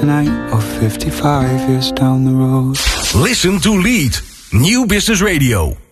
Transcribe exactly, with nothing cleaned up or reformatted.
tonight or fifty-five years down the road. Listen to Lead. New Business Radio.